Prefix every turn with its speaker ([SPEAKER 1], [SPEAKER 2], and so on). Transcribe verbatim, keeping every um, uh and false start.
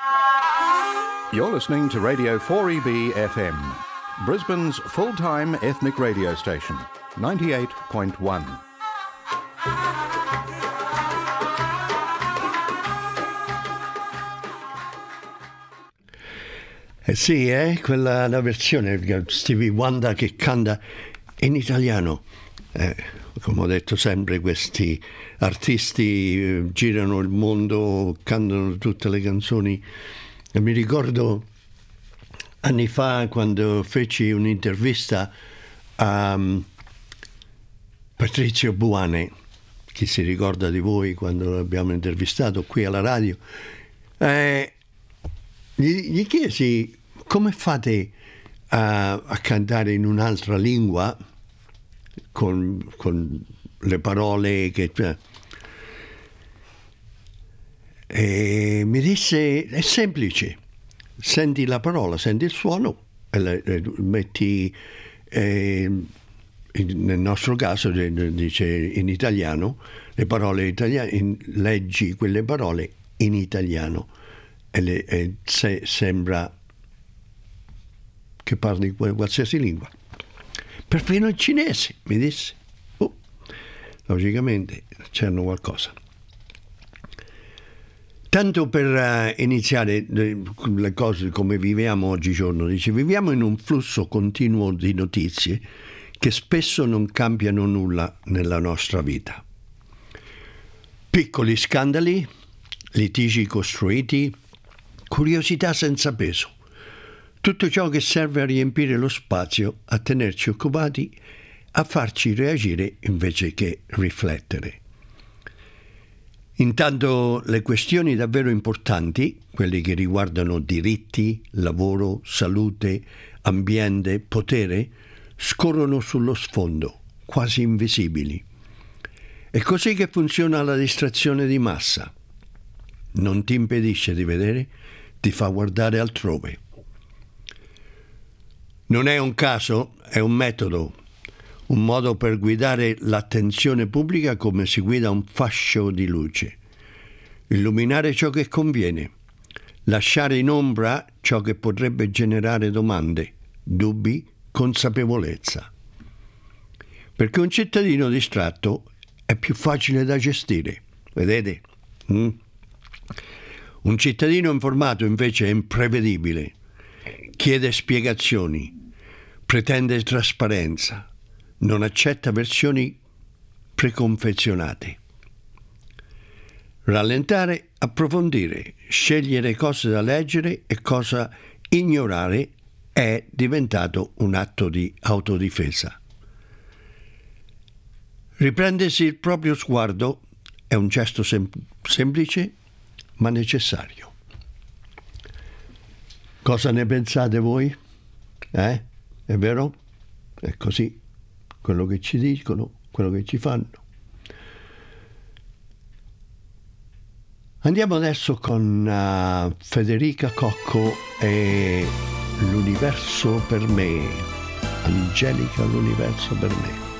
[SPEAKER 1] You're listening to Radio four E B F M, Brisbane's full-time ethnic radio station, ninety-eight point one.
[SPEAKER 2] Eh sì, eh, quella la versione Stevie Wonder che canta in italiano. Eh, come ho detto sempre, questi artisti eh, girano il mondo, cantano tutte le canzoni. E mi ricordo anni fa quando feci un'intervista a um, Patrizio Buane, chi si ricorda di voi quando l'abbiamo intervistato qui alla radio, eh, Gli, gli chiesi come fate a, a cantare in un'altra lingua con, con le parole che... E mi disse, è semplice, senti la parola, senti il suono e le, le metti, eh, in, nel nostro caso dice in italiano, le parole italiane, in, leggi quelle parole in italiano. E, le, e se, sembra che parli qualsiasi lingua, perfino il cinese, mi disse. Oh, logicamente c'erano qualcosa. Tanto per uh, iniziare le, le cose come viviamo oggigiorno, dice, viviamo in un flusso continuo di notizie che spesso non cambiano nulla nella nostra vita. Piccoli scandali, litigi costruiti, curiosità senza peso, tutto ciò che serve a riempire lo spazio, a tenerci occupati, a farci reagire invece che riflettere. Intanto le questioni davvero importanti, quelle che riguardano diritti, lavoro, salute, ambiente, potere, scorrono sullo sfondo, quasi invisibili. È così che funziona la distrazione di massa. Non ti impedisce di vedere, ti fa guardare altrove. Non è un caso, è un metodo, un modo per guidare l'attenzione pubblica come si guida un fascio di luce. Illuminare ciò che conviene, lasciare in ombra ciò che potrebbe generare domande, dubbi, consapevolezza. Perché un cittadino distratto è più facile da gestire, vedete? Mm? Un cittadino informato invece è imprevedibile, chiede spiegazioni, pretende trasparenza, non accetta versioni preconfezionate. Rallentare, approfondire, scegliere cosa da leggere e cosa ignorare è diventato un atto di autodifesa. Riprendersi il proprio sguardo è un gesto sem- semplice ma necessario. Cosa ne pensate voi? Eh? È vero? È così. Quello che ci dicono, quello che ci fanno. Andiamo adesso con uh, Federica Cocco e L'universo per me. Angelica, l'universo per me.